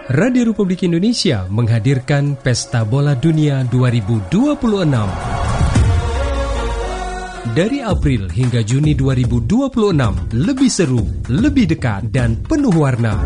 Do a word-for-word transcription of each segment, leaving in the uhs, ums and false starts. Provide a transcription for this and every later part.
Radio Republik Indonesia menghadirkan Pesta Bola Dunia dua ribu dua puluh enam. Dari April hingga Juni dua ribu dua puluh enam, lebih seru, lebih dekat, dan penuh warna.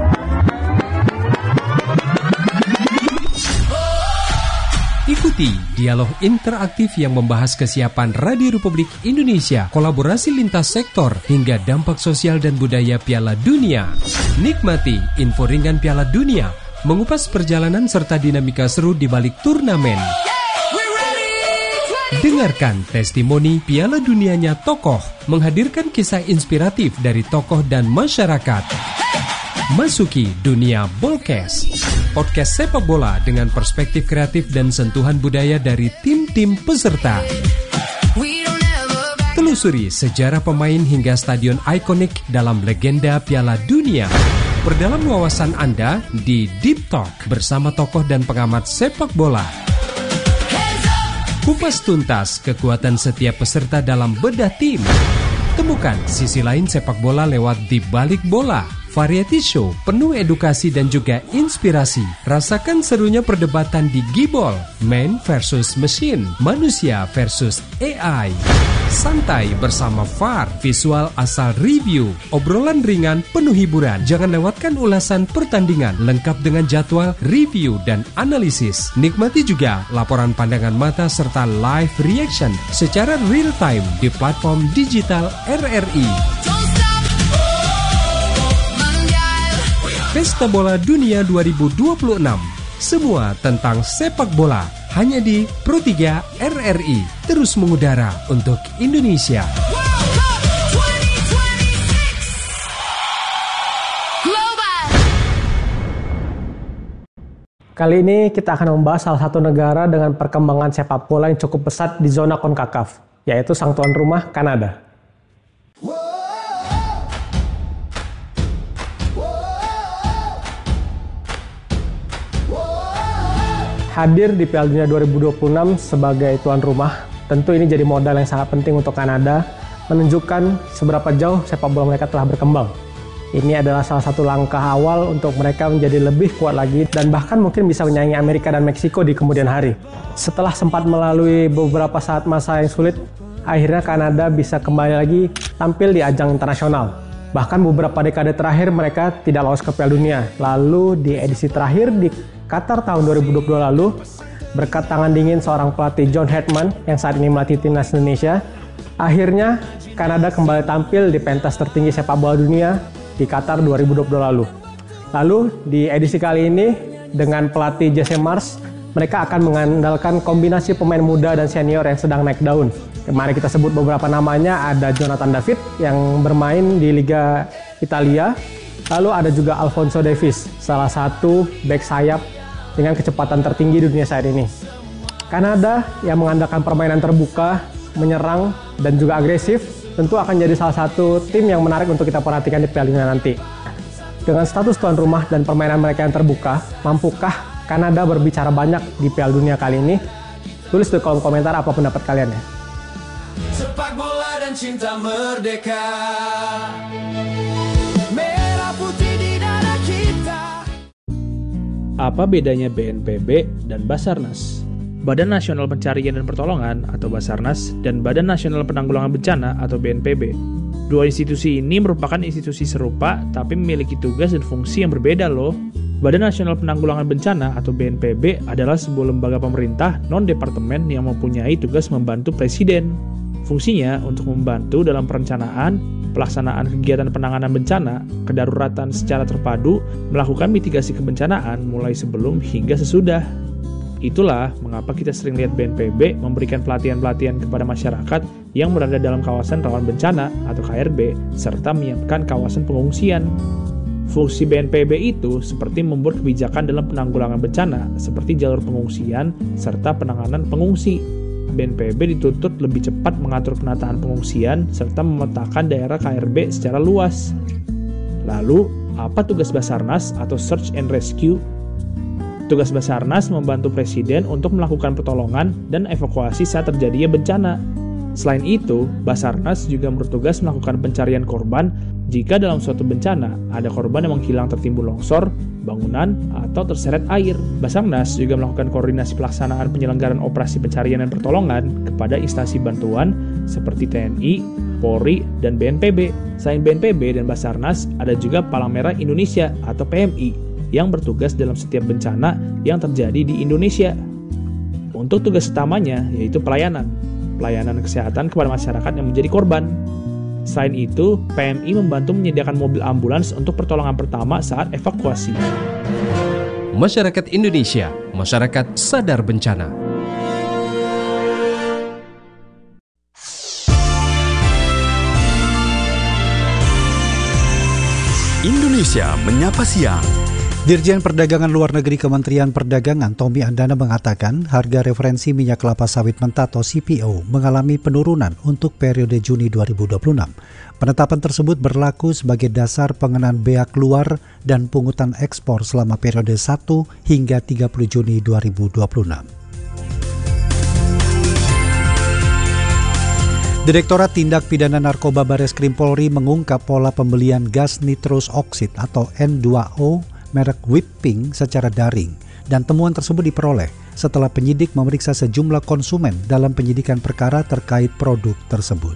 Ikuti dialog interaktif yang membahas kesiapan Radio Republik Indonesia, kolaborasi lintas sektor, hingga dampak sosial dan budaya Piala Dunia. Nikmati info ringan Piala Dunia, mengupas perjalanan serta dinamika seru di balik turnamen. Dengarkan testimoni Piala Dunianya tokoh, menghadirkan kisah inspiratif dari tokoh dan masyarakat. Masuki dunia Bolkes, podcast sepak bola dengan perspektif kreatif dan sentuhan budaya dari tim-tim peserta. Telusuri sejarah pemain hingga stadion ikonik dalam legenda Piala Dunia. Perdalam wawasan Anda di Deep Talk bersama tokoh dan pengamat sepak bola. Kupas tuntas kekuatan setiap peserta dalam bedah tim. Temukan sisi lain sepak bola lewat Di Balik Bola. Variety show penuh edukasi dan juga inspirasi. Rasakan serunya perdebatan di Gibol, man versus machine, manusia versus A I. Santai bersama V A R, visual asal review, obrolan ringan penuh hiburan. Jangan lewatkan ulasan pertandingan lengkap dengan jadwal, review, dan analisis. Nikmati juga laporan pandangan mata serta live reaction secara real time di platform digital R R I. Pesta Bola Dunia dua ribu dua puluh enam. Semua tentang sepak bola hanya di Pro tiga R R I. Terus mengudara untuk Indonesia. Kali ini kita akan membahas salah satu negara dengan perkembangan sepak bola yang cukup pesat di zona CONCACAF, yaitu sang tuan rumah Kanada. Hadir di Piala Dunia dua ribu dua puluh enam sebagai tuan rumah, tentu ini jadi modal yang sangat penting untuk Kanada, menunjukkan seberapa jauh sepak bola mereka telah berkembang. Ini adalah salah satu langkah awal untuk mereka menjadi lebih kuat lagi dan bahkan mungkin bisa menyaingi Amerika dan Meksiko di kemudian hari. Setelah sempat melalui beberapa saat masa yang sulit, akhirnya Kanada bisa kembali lagi tampil di ajang internasional. Bahkan beberapa dekade terakhir mereka tidak lolos ke Piala Dunia. Lalu di edisi terakhir di Qatar tahun dua ribu dua puluh lalu, berkat tangan dingin seorang pelatih John Hedman yang saat ini melatih timnas Indonesia, akhirnya Kanada kembali tampil di pentas tertinggi sepak bola dunia di Qatar dua ribu dua puluh lalu. Lalu di edisi kali ini dengan pelatih Jesse Marsch, mereka akan mengandalkan kombinasi pemain muda dan senior yang sedang naik daun. Mari kita sebut beberapa namanya. Ada Jonathan David yang bermain di Liga Italia. Lalu ada juga Alphonso Davies, salah satu bek sayap dengan kecepatan tertinggi di dunia saat ini. Kanada yang mengandalkan permainan terbuka, menyerang, dan juga agresif, tentu akan jadi salah satu tim yang menarik untuk kita perhatikan di Piala Dunia nanti. Dengan status tuan rumah dan permainan mereka yang terbuka, mampukah Kanada berbicara banyak di Piala Dunia kali ini? Tulis di kolom komentar apa pendapat kalian ya. Sepak bola dan cinta merdeka. Apa bedanya B N P B dan Basarnas? Badan Nasional Pencarian dan Pertolongan atau Basarnas dan Badan Nasional Penanggulangan Bencana atau B N P B. Dua institusi ini merupakan institusi serupa tapi memiliki tugas dan fungsi yang berbeda loh. Badan Nasional Penanggulangan Bencana atau B N P B adalah sebuah lembaga pemerintah non-departemen yang mempunyai tugas membantu Presiden. Fungsinya untuk membantu dalam perencanaan, pelaksanaan kegiatan penanganan bencana, kedaruratan secara terpadu, melakukan mitigasi kebencanaan mulai sebelum hingga sesudah. Itulah mengapa kita sering lihat B N P B memberikan pelatihan-pelatihan kepada masyarakat yang berada dalam kawasan rawan bencana atau K R B, serta menyiapkan kawasan pengungsian. Fungsi B N P B itu seperti membuat kebijakan dalam penanggulangan bencana, seperti jalur pengungsian, serta penanganan pengungsi. B N P B dituntut lebih cepat mengatur penataan pengungsian serta memetakan daerah K R B secara luas. Lalu, apa tugas Basarnas atau Search and Rescue? Tugas Basarnas membantu Presiden untuk melakukan pertolongan dan evakuasi saat terjadinya bencana. Selain itu, Basarnas juga bertugas melakukan pencarian korban jika dalam suatu bencana ada korban yang menghilang tertimbun longsor, bangunan, atau terseret air. Basarnas juga melakukan koordinasi pelaksanaan penyelenggaraan operasi pencarian dan pertolongan kepada instansi bantuan seperti T N I, Polri, dan B N P B. Selain B N P B dan Basarnas, ada juga Palang Merah Indonesia atau P M I yang bertugas dalam setiap bencana yang terjadi di Indonesia. Untuk tugas utamanya yaitu pelayanan, pelayanan kesehatan kepada masyarakat yang menjadi korban. Selain itu, P M I membantu menyediakan mobil ambulans untuk pertolongan pertama saat evakuasi. Masyarakat Indonesia, masyarakat sadar bencana. Indonesia Menyapa Siang. Dirjen Perdagangan Luar Negeri Kementerian Perdagangan Tommy Andana mengatakan harga referensi minyak kelapa sawit mentah atau C P O mengalami penurunan untuk periode Juni dua ribu dua puluh enam. Penetapan tersebut berlaku sebagai dasar pengenaan bea keluar dan pungutan ekspor selama periode satu hingga tiga puluh Juni dua ribu dua puluh enam. Direktorat Tindak Pidana Narkoba Bareskrim Polri mengungkap pola pembelian gas nitrous oxide atau N dua O merek Whipping secara daring, dan temuan tersebut diperoleh setelah penyidik memeriksa sejumlah konsumen dalam penyidikan perkara terkait produk tersebut.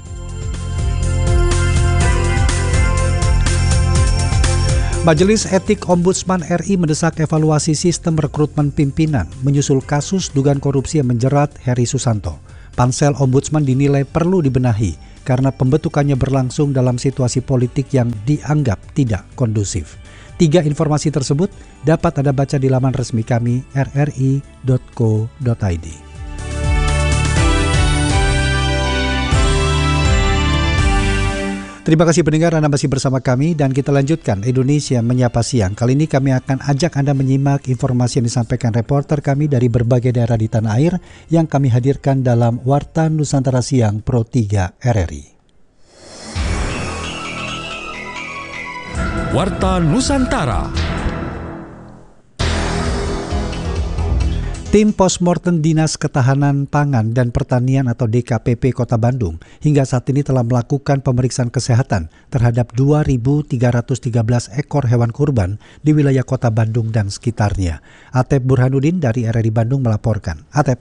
Majelis Etik Ombudsman R I mendesak evaluasi sistem rekrutmen pimpinan menyusul kasus dugaan korupsi yang menjerat Heri Susanto. Pansel Ombudsman dinilai perlu dibenahi karena pembentukannya berlangsung dalam situasi politik yang dianggap tidak kondusif. Tiga informasi tersebut dapat Anda baca di laman resmi kami r r i dot co dot i d. Terima kasih pendengar, Anda masih bersama kami dan kita lanjutkan Indonesia Menyapa Siang. Kali ini kami akan ajak Anda menyimak informasi yang disampaikan reporter kami dari berbagai daerah di tanah air yang kami hadirkan dalam Warta Nusantara Siang Pro tiga R R I. Warta Nusantara. Tim Postmortem Dinas Ketahanan Pangan dan Pertanian atau D K P P Kota Bandung hingga saat ini telah melakukan pemeriksaan kesehatan terhadap dua ribu tiga ratus tiga belas ekor hewan kurban di wilayah Kota Bandung dan sekitarnya. Atep Burhanuddin dari R R I Bandung melaporkan. Atep.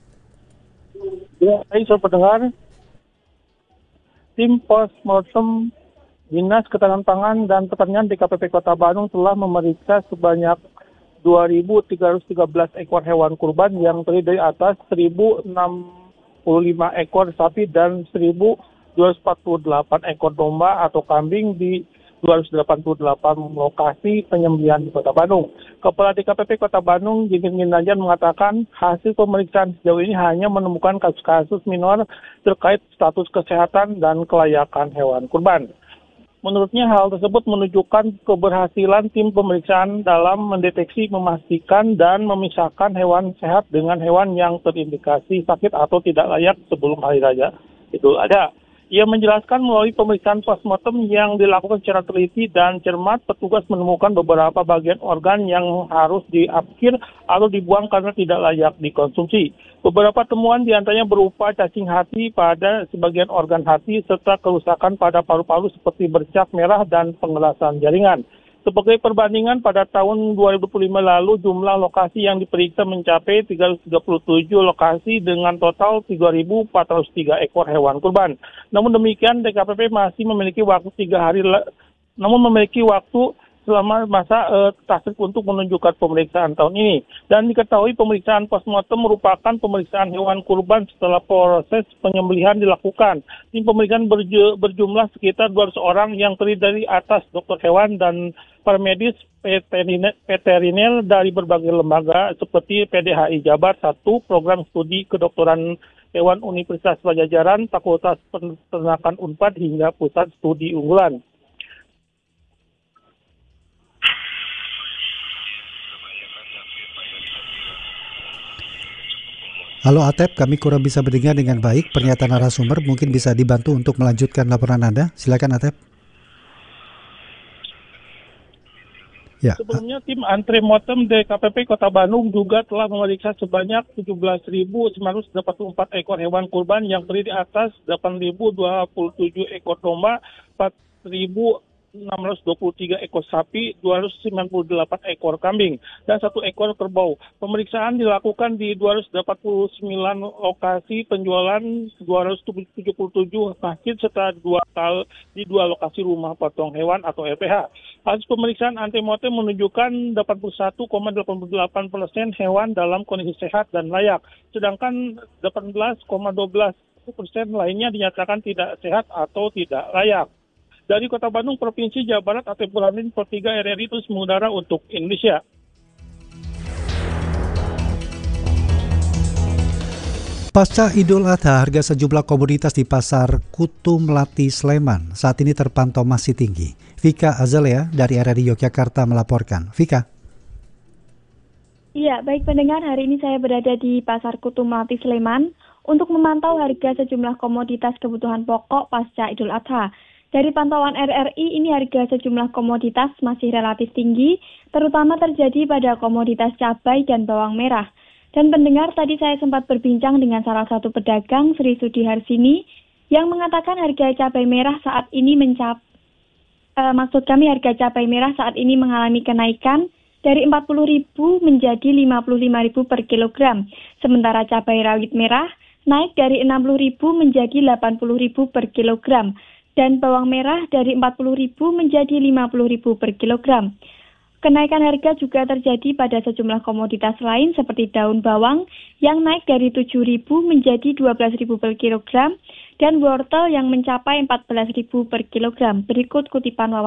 Ya, saya sudah pendengar. Tim Postmortem Dinas Ketahanan Pangan dan Pertanian D K P P Kota Bandung telah memeriksa sebanyak dua ribu tiga ratus tiga belas ekor hewan kurban yang terdiri dari atas seribu enam puluh lima ekor sapi dan seribu dua ratus empat puluh delapan ekor domba atau kambing di dua ratus delapan puluh delapan lokasi penyembelihan di Kota Bandung. Kepala D K P P Kota Bandung, Jinggir Ginanjar, mengatakan hasil pemeriksaan sejauh ini hanya menemukan kasus-kasus minor terkait status kesehatan dan kelayakan hewan kurban. Menurutnya hal tersebut menunjukkan keberhasilan tim pemeriksaan dalam mendeteksi, memastikan, dan memisahkan hewan sehat dengan hewan yang terindikasi sakit atau tidak layak sebelum hari raya Idul Adha. Ia menjelaskan melalui pemeriksaan postmortem yang dilakukan secara teliti dan cermat, petugas menemukan beberapa bagian organ yang harus diapkir atau dibuang karena tidak layak dikonsumsi. Beberapa temuan diantaranya berupa cacing hati pada sebagian organ hati serta kerusakan pada paru-paru seperti bercak merah dan pengelasan jaringan. Sebagai perbandingan, pada tahun dua ribu dua puluh lima lalu jumlah lokasi yang diperiksa mencapai tiga ratus tiga puluh tujuh lokasi dengan total tiga ribu empat ratus tiga ekor hewan kurban. Namun demikian, D K P P masih memiliki waktu tiga hari, namun memiliki waktu selama masa uh, tasrik untuk menunjukkan pemeriksaan tahun ini. Dan diketahui pemeriksaan postmortem merupakan pemeriksaan hewan kurban setelah proses penyembelihan dilakukan. Tim pemeriksaan berju, berjumlah sekitar dua ratus orang yang terdiri dari atas dokter hewan dan para medis veteriner dari berbagai lembaga seperti P D H I Jabar satu, Program Studi Kedokteran Hewan Universitas Pajajaran, Fakultas Peternakan Unpad hingga Pusat Studi Unggulan. Halo Atep, kami kurang bisa mendengar dengan baik pernyataan narasumber, mungkin bisa dibantu untuk melanjutkan laporan Anda. Silakan Atep. Ya. Sebelumnya tim Antemortem D K P P Kota Bandung juga telah memeriksa sebanyak tujuh belas ribu sembilan ratus delapan puluh empat ekor hewan kurban yang terdiri atas delapan ribu dua puluh tujuh ekor domba, empat ribu enam ratus dua puluh tiga ekor sapi, dua ratus sembilan puluh delapan ekor kambing, dan satu ekor kerbau. Pemeriksaan dilakukan di dua ratus delapan puluh sembilan lokasi penjualan, dua ratus tujuh puluh tujuh masjid, serta dua kali di dua lokasi rumah potong hewan atau R P H. Hasil pemeriksaan antemortem menunjukkan delapan puluh satu koma delapan delapan persen hewan dalam kondisi sehat dan layak, sedangkan delapan belas koma satu dua persen lainnya dinyatakan tidak sehat atau tidak layak. Dari Kota Bandung, Provinsi Jawa Barat, Atep Burhanuddin, Pro tiga R R I terus mengudara untuk Indonesia. Pasca Idul Adha, harga sejumlah komoditas di Pasar Kutu Melati Sleman saat ini terpantau masih tinggi. Vika Azalea dari R R I Yogyakarta melaporkan. Vika. Iya, baik pendengar, hari ini saya berada di Pasar Kutu Melati Sleman untuk memantau harga sejumlah komoditas kebutuhan pokok pasca Idul Adha. Dari pantauan R R I, ini harga sejumlah komoditas masih relatif tinggi, terutama terjadi pada komoditas cabai dan bawang merah. Dan pendengar, tadi saya sempat berbincang dengan salah satu pedagang, Sri Sudi Harsini, yang mengatakan harga cabai merah saat ini mencap, eh, maksud kami harga cabai merah saat ini mengalami kenaikan dari empat puluh ribu menjadi lima puluh lima ribu per kilogram. Sementara cabai rawit merah naik dari enam puluh ribu menjadi delapan puluh ribu per kilogram. Dan bawang merah dari empat puluh ribu menjadi lima puluh ribu per kilogram. Kenaikan harga juga terjadi pada sejumlah komoditas lain seperti daun bawang yang naik dari tujuh ribu menjadi dua belas ribu per kilogram dan wortel yang mencapai empat belas ribu per kilogram. Berikut kutipan wawancara